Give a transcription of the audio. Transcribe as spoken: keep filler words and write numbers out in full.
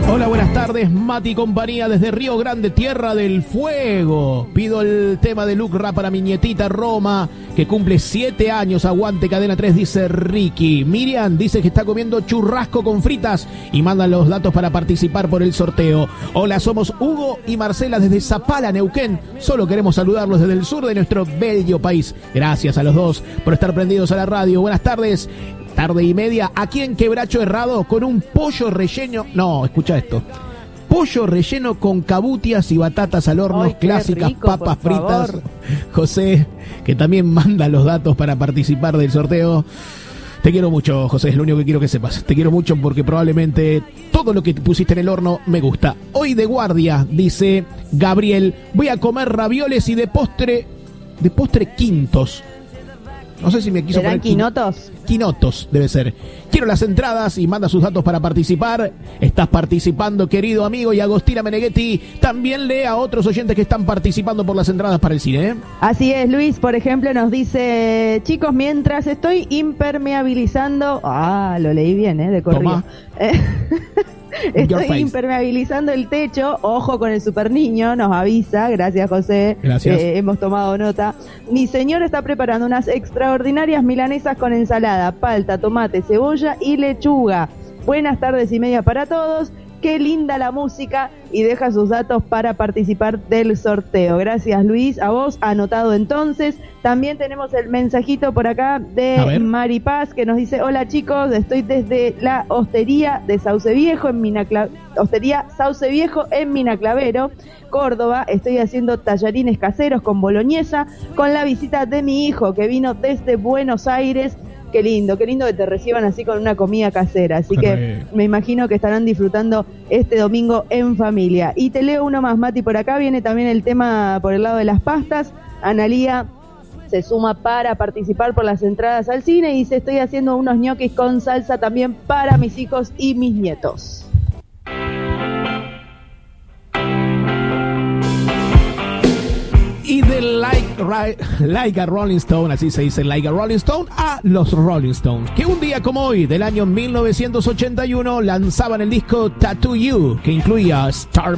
Hola, buenas tardes, Mati y compañía desde Río Grande, Tierra del Fuego. Pido el tema de Luke Rap para mi nietita Roma, que cumple siete años. Aguante Cadena tres, dice Ricky. Miriam dice que está comiendo churrasco con fritas y mandan los datos para participar por el sorteo. Hola, somos Hugo y Marcela desde Zapala, Neuquén. Solo queremos saludarlos desde el sur de nuestro bello país. Gracias a los dos por estar prendidos a la radio. Buenas tardes. Tarde y media, aquí en Quebracho Herrado, con un pollo relleno. No, escucha esto. Pollo relleno con cabutias y batatas al horno, Ay, clásicas, rico, papas fritas. favor. José, que también manda los datos para participar del sorteo. Te quiero mucho, José, es lo único que quiero que sepas. Te quiero mucho porque probablemente todo lo que pusiste en el horno me gusta. Hoy de guardia, dice Gabriel, voy a comer ravioles y de postre, de postre quintos. No sé si me quiso ¿Serán poner quinotos? Quinotos, debe ser. Quiero las entradas y manda sus datos para participar. Estás participando, querido amigo, y Agostina Meneghetti también lee a otros oyentes que están participando por las entradas para el cine, ¿eh? Así es, Luis, por ejemplo, nos dice, chicos, mientras estoy impermeabilizando... Ah, lo leí bien, ¿eh? De corrido. Toma. Eh, Your face. Estoy impermeabilizando el techo, ojo con el super niño, nos avisa, gracias José, Gracias. Eh, hemos tomado nota. Mi señor está preparando unas extraordinarias milanesas con ensalada, palta, tomate, cebolla y lechuga. Buenas tardes y media para todos. Qué linda la música, y deja sus datos para participar del sorteo. Gracias, Luis, a vos, anotado entonces. También tenemos el mensajito por acá de Mari Paz, que nos dice, hola chicos, estoy desde la hostería de Sauce Viejo, en Minacla... hostería Sauce Viejo en Minaclavero, Córdoba. Estoy haciendo tallarines caseros con boloñesa, con la visita de mi hijo, que vino desde Buenos Aires. Qué lindo, qué lindo que te reciban así con una comida casera. Así que me imagino que estarán disfrutando este domingo en familia. Y te leo uno más, Mati, por acá viene también el tema por el lado de las pastas. Analía se suma para participar por las entradas al cine y dice, estoy haciendo unos ñoquis con salsa también para mis hijos y mis nietos. Y de like, right, like a Rolling Stone, así se dice, Like a Rolling Stone, a los Rolling Stones, que un día como hoy, del año mil novecientos ochenta y uno, lanzaban el disco Tattoo You, que incluía Star